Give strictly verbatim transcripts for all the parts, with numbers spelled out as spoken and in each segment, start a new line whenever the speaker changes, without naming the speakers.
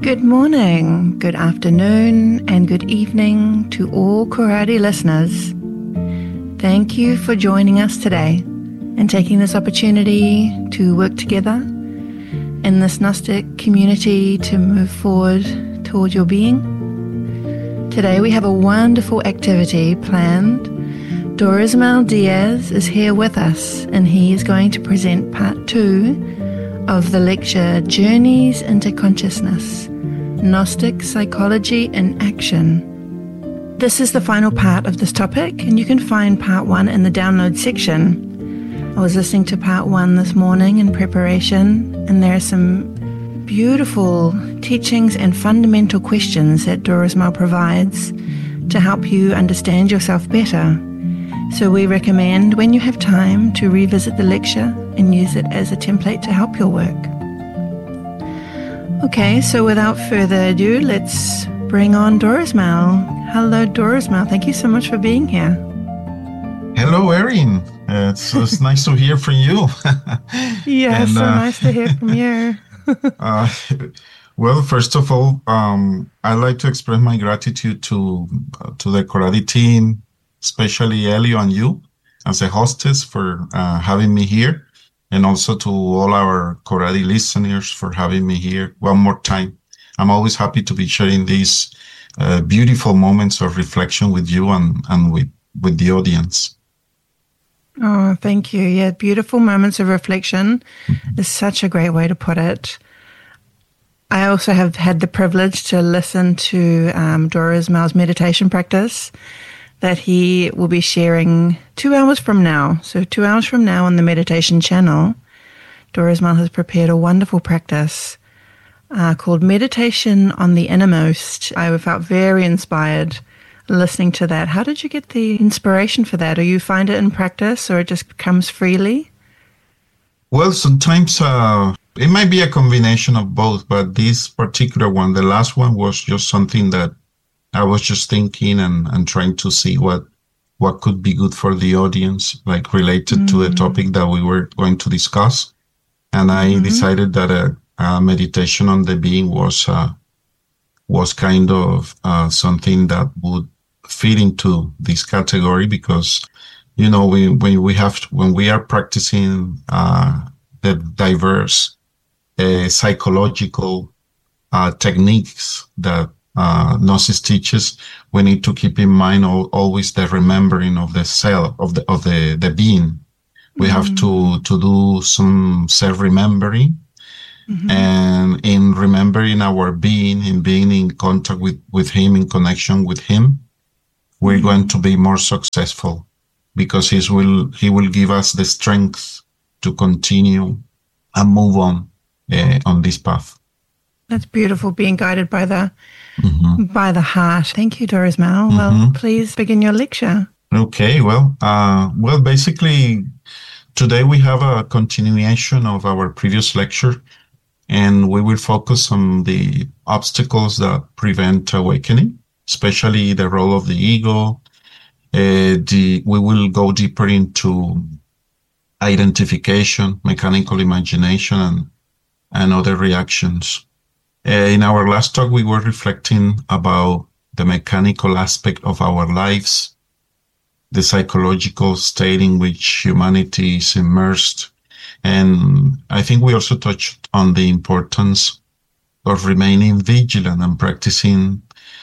Good morning, good afternoon, and good evening to all Karate listeners. Thank you for joining us today and taking this opportunity to work together in this Gnostic community to move forward toward your being. Today we have a wonderful activity planned. Dorismal Diaz is here with us, and he is going to present part two of the lecture Journeys into Consciousness, Gnostic Psychology in Action. This is the final part of this topic, and you can find part one in the download section. I was listening to part one this morning in preparation, and there are some beautiful teachings and fundamental questions that Dorismal provides to help you understand yourself better. So we recommend, when you have time, to revisit the lecture and use it as a template to help your work. Okay, so without further ado, let's bring on Dorismal. Hello, Dorismal. Thank you so much for being here.
Hello, Erin. Uh, it's, it's nice to hear from you.
Yeah, and, so uh, nice to hear from you.
uh, well, first of all, um, I'd like to express my gratitude to uh, to the Karate team, especially Elio and you as a hostess for uh, having me here, and also to all our Karate listeners for having me here one more time. I'm always happy to be sharing these uh, beautiful moments of reflection with you and, and with, with the audience.
Oh, thank you. Yeah, beautiful moments of reflection mm-hmm. is such a great way to put it. I also have had the privilege to listen to um, Dorismal's meditation practice that he will be sharing two hours from now. So two hours from now on the meditation channel, Dorismal has prepared a wonderful practice uh, called Meditation on the Innermost. I felt very inspired listening to that. How did you get the inspiration for that? Or you find it in practice, or it just comes freely?
Well, sometimes uh, it might be a combination of both, but this particular one, the last one, was just something that I was just thinking and, and trying to see what what could be good for the audience, like related mm-hmm. to the topic that we were going to discuss. And I mm-hmm. decided that a, a meditation on the being was uh, was kind of uh, something that would fit into this category, because, you know, we when we have when we are practicing uh, the diverse uh, psychological uh, techniques that Uh, Gnosis teaches, we need to keep in mind all, always the remembering of the self, of the of the, the being. We mm-hmm. have to, to do some self-remembering. Mm-hmm. And in remembering our being, in being in contact with, with him, in connection with him, we're mm-hmm. going to be more successful, because he's will, he will give us the strength to continue and move on uh, on this path.
That's beautiful, being guided by the Mm-hmm. by the heart. Thank you, Dorismal. Mm-hmm. Well, please begin your lecture.
Okay, well, uh, well, basically, today we have a continuation of our previous lecture, and we will focus on the obstacles that prevent awakening, especially the role of the ego. Uh, the, we will go deeper into identification, mechanical imagination, and, and other reactions. Uh, in our last talk, we were reflecting about the mechanical aspect of our lives, the psychological state in which humanity is immersed. And I think we also touched on the importance of remaining vigilant and practicing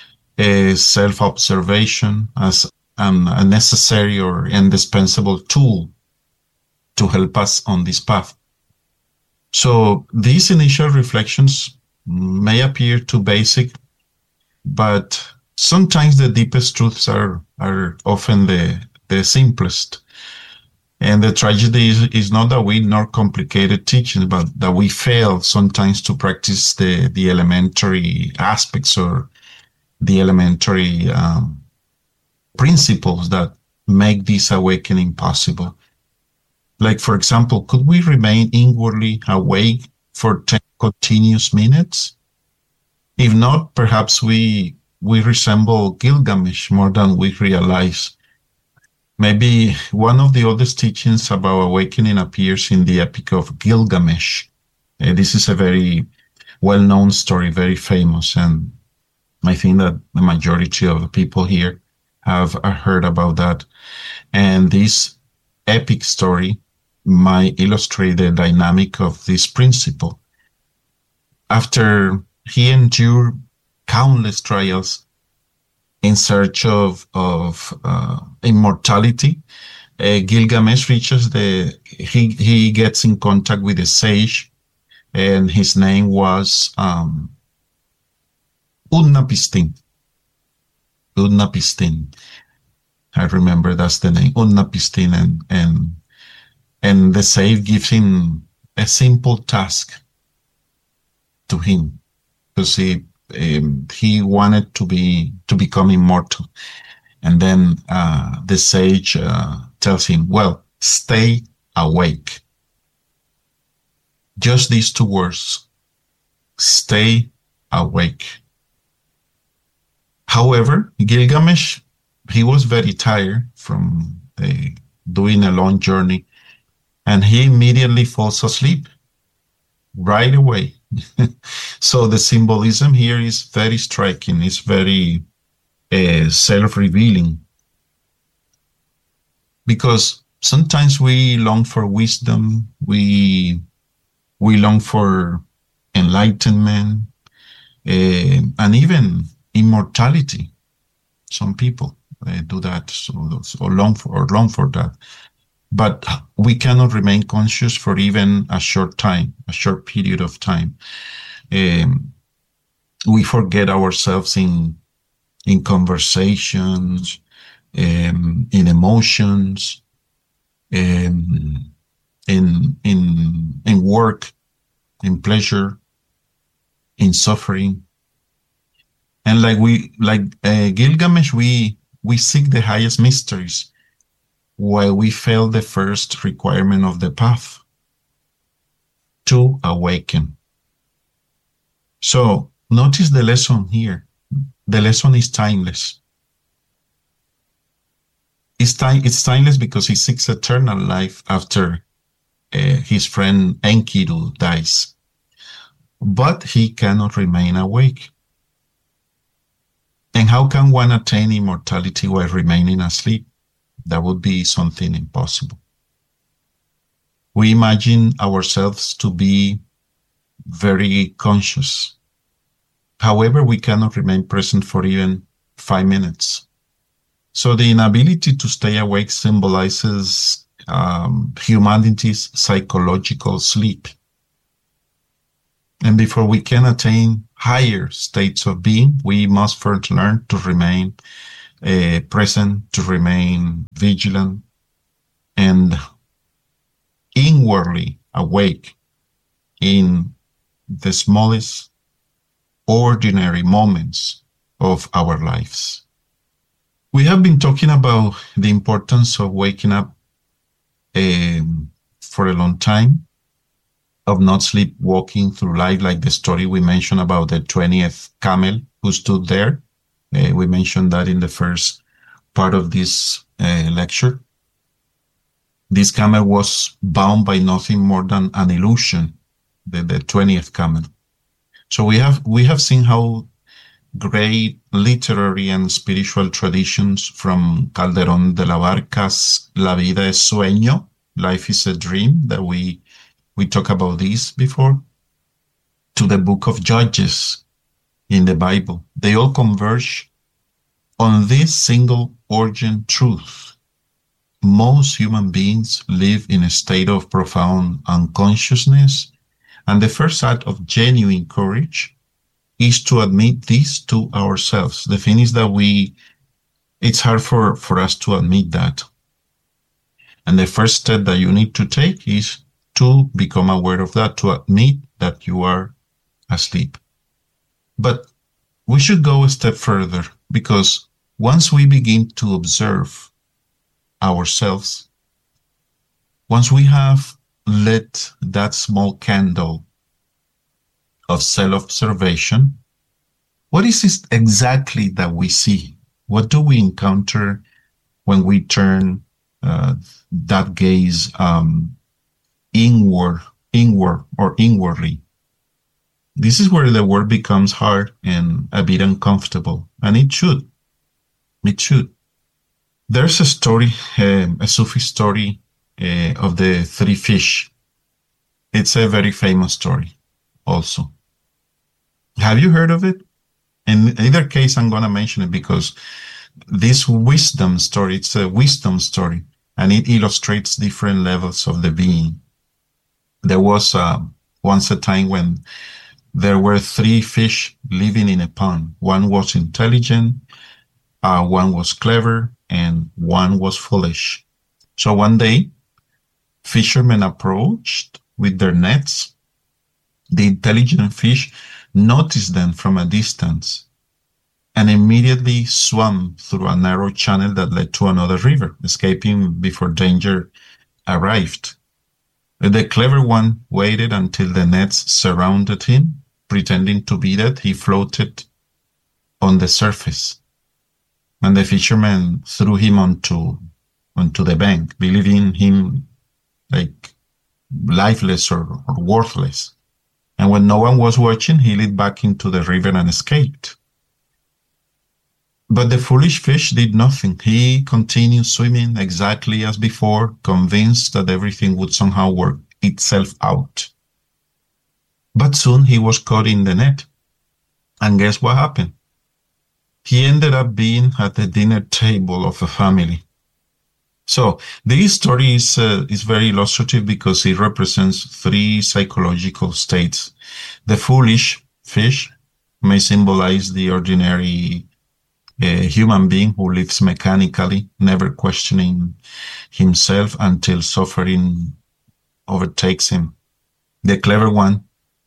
a self-observation as an, a necessary or indispensable tool to help us on this path. So these initial reflections may appear too basic, but sometimes the deepest truths are, are often the, the simplest. And the tragedy is, is not that we ignore complicated teachings, but that we fail sometimes to practice the, the elementary aspects or the elementary um, principles that make this awakening possible. Like, for example, could we remain inwardly awake for ten continuous minutes? If not, perhaps we we resemble Gilgamesh more than we realize. Maybe one of the oldest teachings about awakening appears in the Epic of Gilgamesh. Uh, this is a very well-known story, very famous, and I think that the majority of the people here have heard about that. And this epic story might illustrate the dynamic of this principle. After he endured countless trials in search of, of uh, immortality, uh, Gilgamesh reaches the, he, he gets in contact with a sage, and his name was um, Utnapishtim. Utnapishtim. I remember that's the name, Utnapishtim, and, and, and the sage gives him a simple task to him, because he um, he wanted to be to become immortal, and then uh, the sage uh, tells him, "Well, stay awake." Just these two words: "Stay awake." However, Gilgamesh, he was very tired from uh, doing a long journey, and he immediately falls asleep right away. So the symbolism here is very striking. It's very uh, self-revealing, because sometimes we long for wisdom, we we long for enlightenment, uh, and even immortality. Some people uh, do that, so, so long for or long for that. But we cannot remain conscious for even a short time, a short period of time. Um, we forget ourselves in in conversations, um, in emotions, um, in in in work, in pleasure, in suffering, and like we like uh, Gilgamesh, we we seek the highest mysteries, while we fail the first requirement of the path, to awaken. So notice the lesson here. The lesson is timeless. It's, time, it's timeless because he seeks eternal life after uh, his friend Enkidu dies. But he cannot remain awake. And how can one attain immortality while remaining asleep? That would be something impossible. We imagine ourselves to be very conscious. However, we cannot remain present for even five minutes. So the inability to stay awake symbolizes um, humanity's psychological sleep. And before we can attain higher states of being, we must first learn to remain uh, present, to remain vigilant, and inwardly awake in the smallest ordinary moments of our lives. We have been talking about the importance of waking up um, for a long time, of not sleepwalking through life, like the story we mentioned about the twentieth camel who stood there. Uh, we mentioned that in the first part of this uh, lecture. This camel was bound by nothing more than an illusion, the, the twentieth camel. So we have we have seen how great literary and spiritual traditions, from Calderón de la Barca's La vida es sueño, life is a dream, that we we talked about this before, to the book of Judges in the Bible, they all converge on this single urgent truth. Most human beings live in a state of profound unconsciousness, and the first act of genuine courage is to admit this to ourselves. The thing is that we, it's hard for, for us to admit that. And the first step that you need to take is to become aware of that, to admit that you are asleep. But we should go a step further, because once we begin to observe ourselves, once we have lit that small candle of self-observation, what is it exactly that we see? What do we encounter when we turn uh, that gaze um, inward, inward or inwardly? This is where the work becomes hard and a bit uncomfortable, and it should. It should. There's a story, um, a Sufi story uh, of the three fish. It's a very famous story also. Have you heard of it? In either case, I'm going to mention it because this wisdom story, it's a wisdom story, and it illustrates different levels of the being. There was uh, once a time when there were three fish living in a pond. One was intelligent, uh, one was clever, and one was foolish. So one day, fishermen approached with their nets. The intelligent fish noticed them from a distance and immediately swam through a narrow channel that led to another river, escaping before danger arrived. The clever one waited until the nets surrounded him, pretending to be dead. He floated on the surface, and the fisherman threw him onto onto the bank, believing him like lifeless or, or worthless. And when no one was watching, he leaped back into the river and escaped. But the foolish fish did nothing. He continued swimming exactly as before, convinced that everything would somehow work itself out. But soon he was caught in the net. And guess what happened? He ended up being at the dinner table of a family. So this story is, uh, is very illustrative because it represents three psychological states. The foolish fish may symbolize the ordinary uh, human being who lives mechanically, never questioning himself until suffering overtakes him. The clever one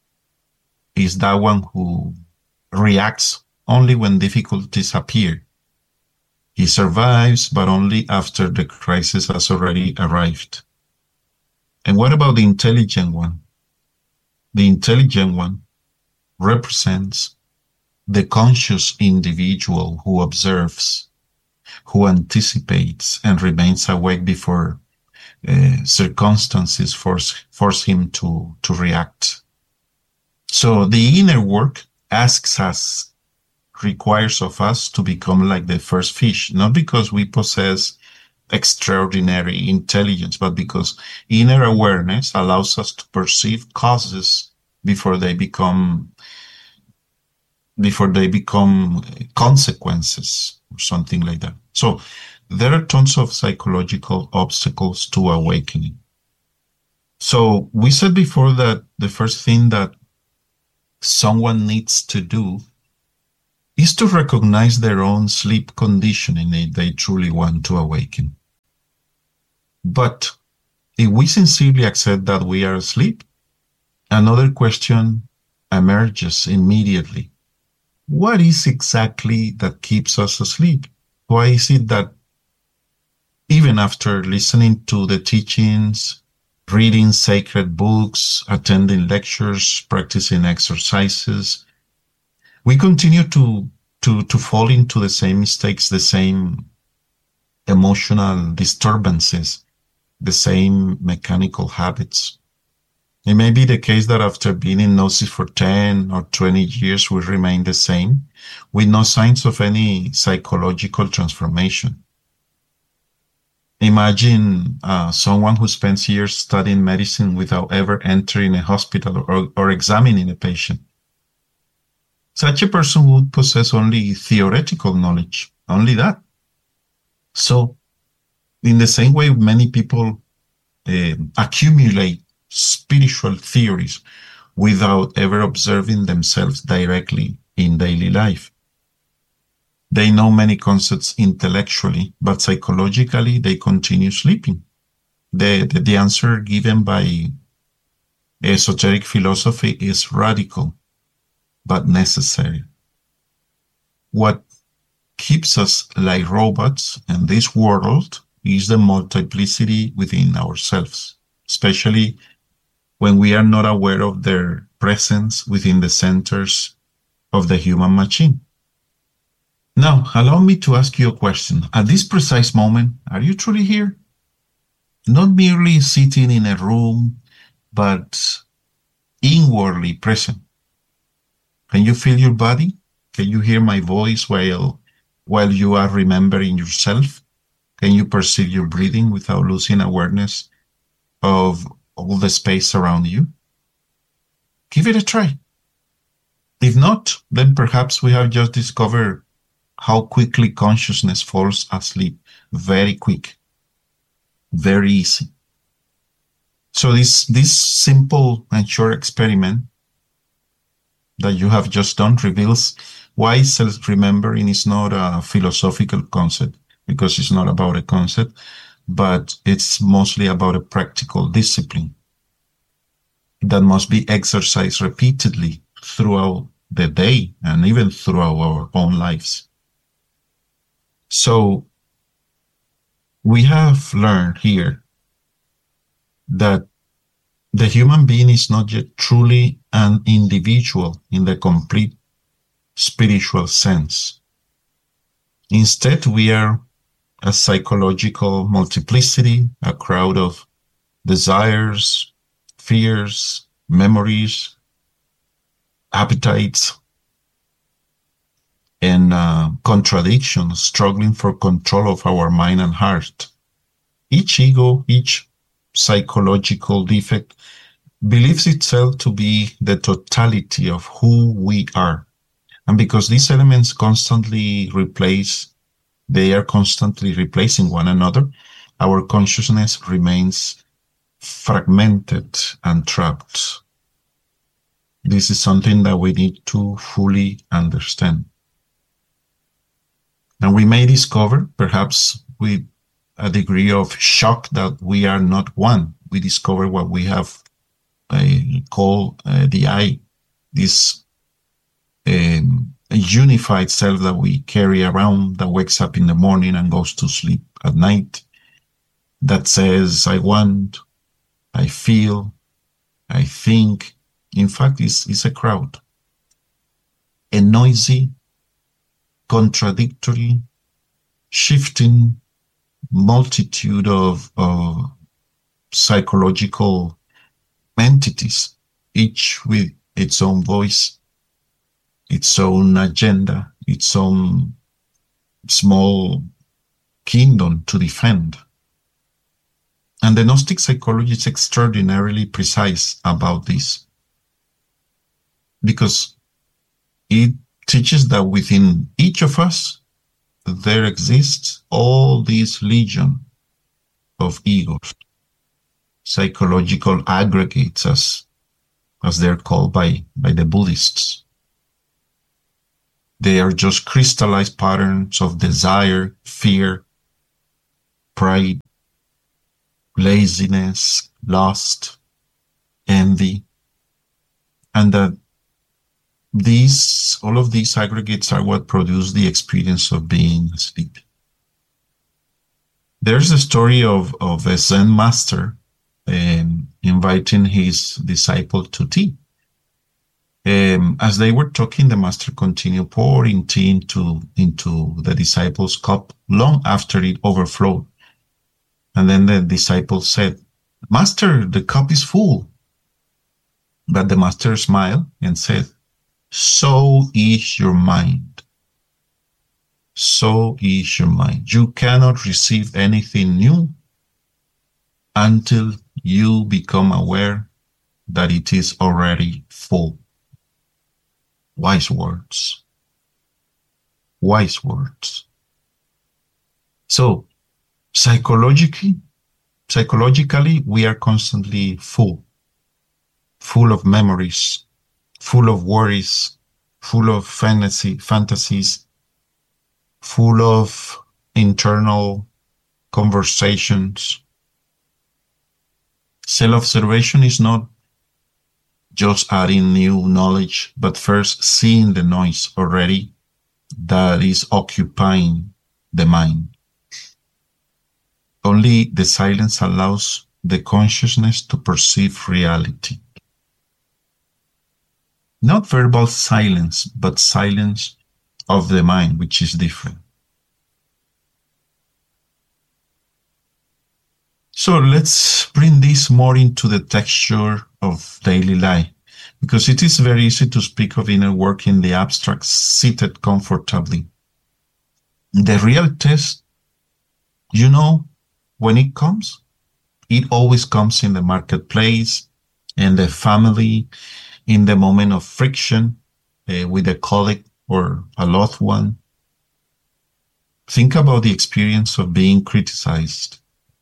is that one who reacts only when difficulties appear. He survives, but only after the crisis has already arrived. And what about the intelligent one? The intelligent one represents the conscious individual who observes, who anticipates, and remains awake before uh, circumstances force, force him to, to react. So the inner work asks us, requires of us to become like the first fish, not because we possess extraordinary intelligence, but because inner awareness allows us to perceive causes before they become before they become consequences or something like that. So there are tons of psychological obstacles to awakening. So we said before that the first thing that someone needs to do is to recognize their own sleep conditioning if they truly want to awaken. But if we sincerely accept that we are asleep, another question emerges immediately. What is exactly that keeps us asleep? Why is it that even after listening to the teachings, reading sacred books, attending lectures, practicing exercises, we continue to, to, to fall into the same mistakes, the same emotional disturbances, the same mechanical habits? It may be the case that after being in hypnosis for ten or twenty years, we remain the same, with no signs of any psychological transformation. Imagine uh, someone who spends years studying medicine without ever entering a hospital or, or examining a patient. Such a person would possess only theoretical knowledge, only that. So, in the same way, many people uh, accumulate spiritual theories without ever observing themselves directly in daily life. They know many concepts intellectually, but psychologically they continue sleeping. The, the, the answer given by esoteric philosophy is radical, but necessary. What keeps us like robots in this world is the multiplicity within ourselves, especially when we are not aware of their presence within the centers of the human machine. Now, allow me to ask you a question. At this precise moment, are you truly here? Not merely sitting in a room, but inwardly present. Can you feel your body? Can you hear my voice while, while you are remembering yourself? Can you perceive your breathing without losing awareness of all the space around you? Give it a try. If not, then perhaps we have just discovered how quickly consciousness falls asleep. Very quick, very easy. So this, this simple and short experiment that you have just done reveals why self-remembering is not a philosophical concept, because it's not about a concept, but it's mostly about a practical discipline that must be exercised repeatedly throughout the day and even throughout our own lives. So we have learned here that the human being is not yet truly an individual in the complete spiritual sense. Instead, we are a psychological multiplicity, a crowd of desires, fears, memories, appetites, and uh, contradictions, struggling for control of our mind and heart. Each ego, each psychological defect believes itself to be the totality of who we are. And because these elements constantly replace, they are constantly replacing one another, our consciousness remains fragmented and trapped. This is something that we need to fully understand. And we may discover, perhaps with a degree of shock, that we are not one. We discover what we have uh, called uh, the I, this um, unified self that we carry around, that wakes up in the morning and goes to sleep at night, that says, I want, I feel, I think. In fact, it's, it's a crowd, a noisy, contradictory, shifting multitude of, of psychological entities, each with its own voice, its own agenda, its own small kingdom to defend. And the Gnostic psychology is extraordinarily precise about this, because it teaches that within each of us there exists all this legion of egos, psychological aggregates, as, as they're called by, by the Buddhists. They are just crystallized patterns of desire, fear, pride, laziness, lust, envy, and that these, all of these aggregates are what produce the experience of being asleep. There's a story of, of a Zen master um, inviting his disciple to tea. Um, as they were talking, the master continued pouring tea into, into the disciple's cup long after it overflowed. And then the disciple said, Master, the cup is full. But the master smiled and said, so is your mind. So is your mind. You cannot receive anything new until you become aware that it is already full. Wise words. Wise words. So, psychologically, psychologically, we are constantly full. Full of memories, full of worries, full of fantasy, fantasies, full of internal conversations. Self-observation is not just adding new knowledge, but first seeing the noise already that is occupying the mind. Only the silence allows the consciousness to perceive reality. Not verbal silence, but silence of the mind, which is different. So let's bring this more into the texture of daily life. because it is very easy to speak of inner work in the abstract, seated comfortably. The real test, you know, when it comes, it always comes in the marketplace, in the family, in the moment of friction uh, with a colleague or a loved one. Think about the experience of being criticized.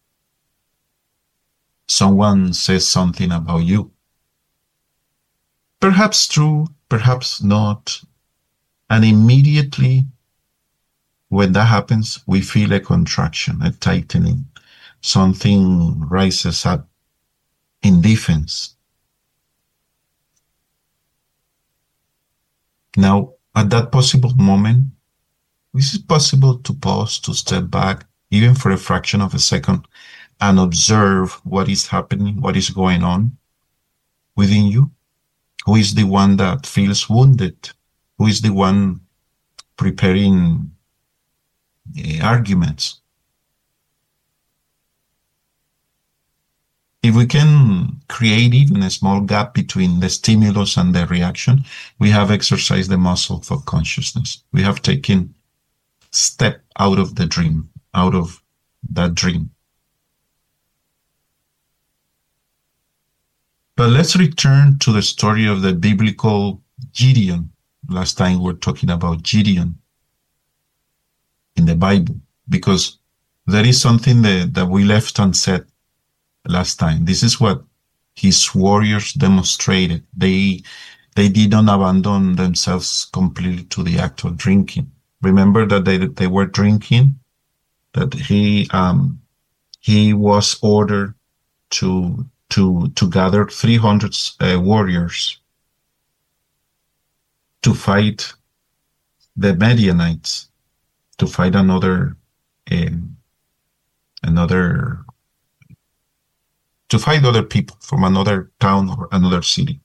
Someone says something about you. Perhaps true, perhaps not. And immediately when that happens, we feel a contraction, a tightening. Something rises up in defense. Now, at that possible moment, is it possible to pause, to step back, even for a fraction of a second, and observe what is happening, what is going on within you? Who is the one that feels wounded? Who is the one preparing uh, arguments? If we can create even a small gap between the stimulus and the reaction, we have exercised the muscle for consciousness. We have taken step out of the dream, out of that dream. But let's return to the story of the biblical Gideon. Last time we were talking about Gideon in the Bible, because there is something that, that we left unsaid last time. This is what his warriors demonstrated. They they did not abandon themselves completely to the act of drinking. Remember that they they were drinking, that he um he was ordered to to to gather three hundred uh, warriors to fight the Midianites, to fight another um, another to fight other people from another town or another city.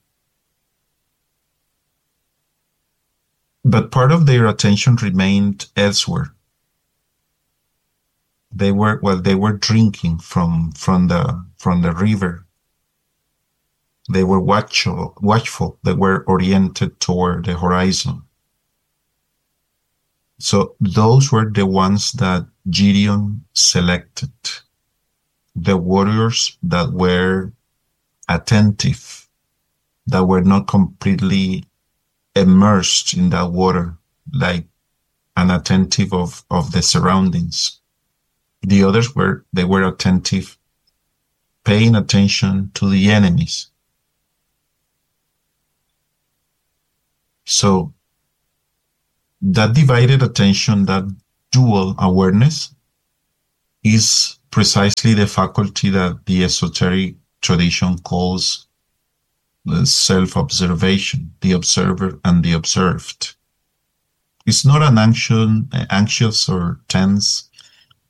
But part of their attention remained elsewhere. They were, well, they were drinking from, from the, from the river. They were watchful, watchful. They were oriented toward the horizon. So those were the ones that Gideon selected. The warriors that were attentive, that were not completely immersed in that water, like unattentive of, of the surroundings. The others were, they were attentive, paying attention to the enemies. So that divided attention, that dual awareness, is precisely the faculty that the esoteric tradition calls the self-observation, the observer and the observed. It's not an anxious, anxious or tense